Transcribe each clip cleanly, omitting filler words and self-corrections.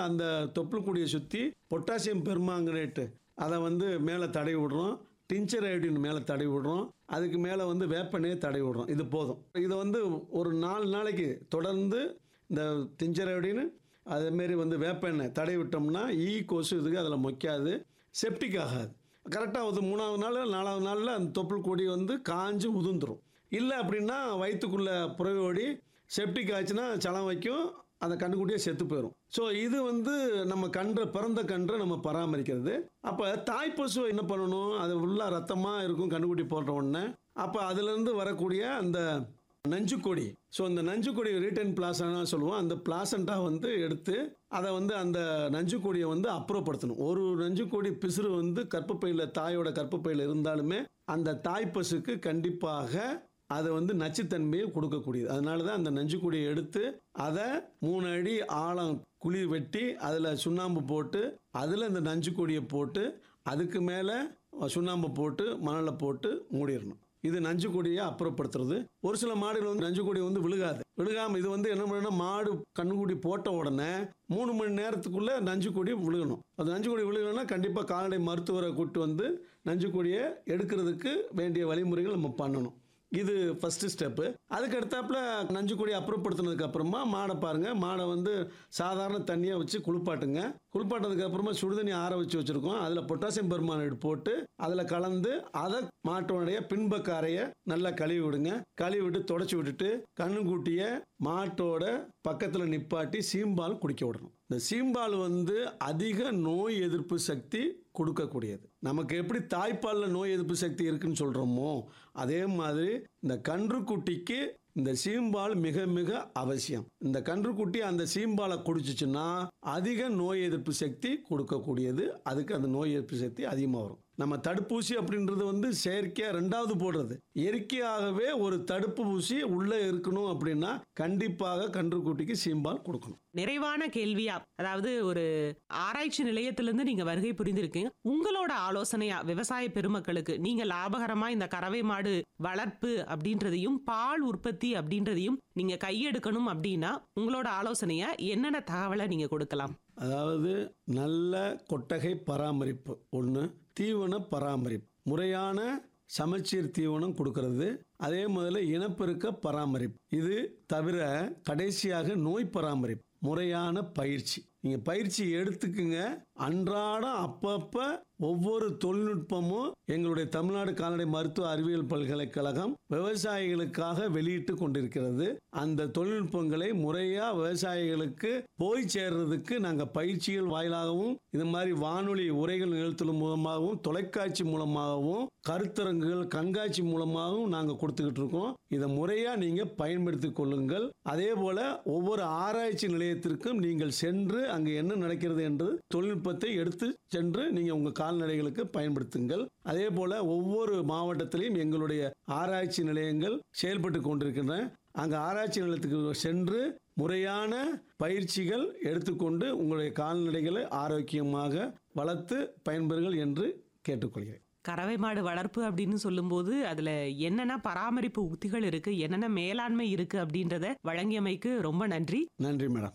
அந்த தொப்புள் கொடியை சுற்றி பொட்டாசியம் பெர்மாங்கனேட்டு அதை வந்து மேலே தடவி விடுறோம். டிஞ்சர் அயோடின் மேலே தடவி விடுறோம். அதுக்கு மேலே வந்து வேப்பெண்ணெயை தடவி விடுறோம். இது போதும். இதை வந்து ஒரு 4 நாளைக்கு தொடர்ந்து இந்த டிஞ்சர் அயோடின் அதேமாரி வந்து வேப்பெண்ணெய் தடவி விட்டோம்னா கொசு இதுக்கு அதில் மொய்க்காது, செப்டிக் ஆகாது. கரெக்டாக வந்து 3வது நாள் 4வது நாளில் அந்த தொப்புள் கொடி வந்து காஞ்சு உதிர்ந்துடும். இல்லை அப்படின்னா வயிற்றுக்குள்ளே புறவோடி செப்டிக் ஆச்சுன்னா சலம் வைக்கும், அந்த கன்றுக்குட்டியே செத்து போயிடும். ஸோ இது வந்து நம்ம பிறந்த கன்றை நம்ம பராமரிக்கிறது. அப்போ தாய்ப்பசு என்ன பண்ணணும், அது ஃபுல்லாக ரத்தமாக இருக்கும் கன்றுக்குட்டி போடுற உடனே. அப்போ அதுலேருந்து வரக்கூடிய அந்த நஞ்சுக்கொடி, ஸோ அந்த நஞ்சுக்கொடி ரீட்டன் பிளாசனா சொல்லுவோம், அந்த பிளாசண்டா வந்து எடுத்து அதை வந்து அந்த நஞ்சுக்கொடியை வந்து அப்புறப்படுத்தணும். ஒரு நஞ்சுக்கொடி பிசுறு வந்து கர்ப்பப்பையில் தாயோட கர்ப்பப்பையில் இருந்தாலுமே அந்த தாய்ப்பசுக்கு கண்டிப்பாக அது வந்து நச்சுத்தன்மையை கொடுக்கக்கூடியது. அதனால தான் அந்த நஞ்சுக்கொடியை எடுத்து அதை 3 அடி ஆழம் குழி வெட்டி அதில் சுண்ணாம்பு போட்டு அதில் இந்த நஞ்சுக்கொடியை போட்டு அதுக்கு மேலே சுண்ணாம்பு போட்டு மணலை போட்டு மூடிடணும். இது நஞ்சுக்கொடியை அப்புறப்படுத்துறது. ஒரு சில மாடுகள் வந்து நஞ்சுக்கொடி வந்து விழுகாமல் இது வந்து என்ன பண்ணணும்னா, மாடு கண்ணுக்குடி போட்ட உடனே 3 மணி நேரத்துக்குள்ளே நஞ்சுக்கொடி விழுகணும். அது நஞ்சுக்கொடி விழுகணும்னா கண்டிப்பாக கால்நடை மருத்துவரை கூப்பிட்டு வந்து நஞ்சுக்கொடியை எடுக்கிறதுக்கு வேண்டிய வழிமுறைகள் நம்ம பண்ணணும். இது ஃபஸ்ட்டு ஸ்டெப்பு. அதுக்கு அடுத்தாப்புல நஞ்சுக்கொடி அப்புறப்படுத்தினதுக்கு அப்புறமா மாடை பாருங்கள். மாடை வந்து சாதாரண தண்ணியை வச்சு குளிப்பாட்டுங்க. குளிப்பாட்டதுக்கு அப்புறமா சுடுதண்ணி ஆற வச்சு வச்சுருக்கோம். அதில் பொட்டாசியம் பெர்மானேட் போட்டு அதில் கலந்து அதை மாட்டோடைய பின்பக்க அறையை நல்லா கழுவி விடுங்க. கழுவி விட்டு தொடச்சி விட்டுட்டு கண்ணுக்குட்டியை மாட்டோட பக்கத்தில் நிப்பாட்டி சீம்பால் குடிக்க விடணும். இந்த சீம்பால் வந்து அதிக நோய் எதிர்ப்பு சக்தி கொடுக்கக்கூடியது. நமக்கு எப்படி தாய்ப்பாலில் நோய் எதிர்ப்பு சக்தி இருக்குன்னு சொல்கிறோமோ அதே மாதிரி இந்த கன்றுக்குட்டிக்கு இந்த சீம்பால் மிக மிக அவசியம். இந்த கன்றுக்குட்டி அந்த சீம்பாலை குடிச்சிச்சுன்னா அதிக நோய் எதிர்ப்பு சக்தி கொடுக்கக்கூடியது. அதுக்கு அந்த நோய் எதிர்ப்பு சக்தி அதிகமாக வரும். நம்ம தடுப்பூசி அப்படின்றது வந்து செயற்கையாக 2வது போடுறது. இயற்கையாகவே ஒரு தடுப்பு ஊசி உள்ளே இருக்கணும் அப்படின்னா கண்டிப்பாக கன்றுக்குட்டிக்கு சீம்பால் கொடுக்கணும். நிறைவான கேள்வியா, அதாவது ஒரு ஆராய்ச்சி நிலையத்திலிருந்து நீங்க வருகை புரிந்திருக்கீங்க. உங்களோட ஆலோசனையா விவசாய பெருமக்களுக்கு, நீங்க லாபகரமா இந்த கறவை மாடு வளர்ப்பு அப்படின்றதையும் பால் உற்பத்தி அப்படின்றதையும் நீங்க கையெடுக்கணும் அப்படின்னா உங்களோட ஆலோசனையா என்னென்ன தகவலை நீங்க கொடுக்கலாம்? அதாவது நல்ல கொட்டகை பராமரிப்பு ஒன்று, தீவன பராமரிப்பு, முறையான சமச்சீர் தீவனம் கொடுக்கறது, அதே முதல்ல இனப்பெருக்க பராமரிப்பு, இது தவிர கடைசியாக நோய் பராமரிப்பு, முறையான பயிற்சி. நீங்கள் பயிற்சி எடுத்துக்குங்க. அன்றாடம் அப்பப்போ ஒவ்வொரு தொழில்நுட்பமும் எங்களுடைய தமிழ்நாடு கால்நடை மருத்துவ அறிவியல் பல்கலைக்கழகம் விவசாயிகளுக்காக வெளியிட்டு கொண்டிருக்கிறது. அந்த தொழில்நுட்பங்களை முறையாக விவசாயிகளுக்கு போய் சேர்றதுக்கு நாங்கள் பயிற்சிகள் வாயிலாகவும் இது மாதிரி வானொலி உரைகள் நிகழ்த்தல் மூலமாகவும் தொலைக்காட்சி மூலமாகவும் கருத்தரங்குகள் கண்காட்சி மூலமாகவும் நாங்கள் கொடுத்துக்கிட்டு இருக்கோம். இதை முறையாக நீங்கள் பயன்படுத்திக் கொள்ளுங்கள். அதே போல ஒவ்வொரு ஆராய்ச்சி நிலையத்திற்கும் நீங்கள் சென்று அங்கே என்ன நடக்கிறது என்று தொழில்நுட்பத்தை எடுத்து சென்று நீங்கள் உங்கள் கால்நடைகளுக்கு பயன்படுத்துங்கள். அதே போல ஒவ்வொரு மாவட்டத்திலையும் எங்களுடைய ஆராய்ச்சி நிலையங்கள் செயல்பட்டு கொண்டிருக்கின்றன. அங்கே ஆராய்ச்சி நிலையத்துக்கு சென்று முறையான பயிற்சிகள் எடுத்துக்கொண்டு உங்களுடைய கால்நடைகளை ஆரோக்கியமாக வளர்த்து பயன்பெறுங்கள் என்று கேட்டுக்கொள்கிறேன். கறவை மாடு வளர்ப்பு அப்படின்னு சொல்லும்போது அதுல என்னென்ன பராமரிப்பு உத்திகள் இருக்கு, என்னென்ன மேலாண்மை இருக்கு அப்படின்றத வழங்கியமைக்கு ரொம்ப நன்றி. நன்றி மேடம்.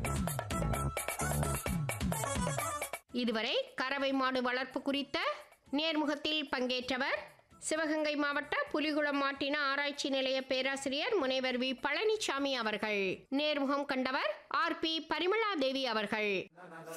இதுவரை கறவை மாடு வளர்ப்பு குறித்த நேர்முகத்தில் பங்கேற்றவர் சிவகங்கை மாவட்ட புலிகுளம் மாட்டின ஆராய்ச்சி நிலைய பேராசிரியர் முனைவர் வி பழனிசாமி அவர்கள். நேர்முகம் கண்டவர் RP பரிமளா தேவி அவர்கள்.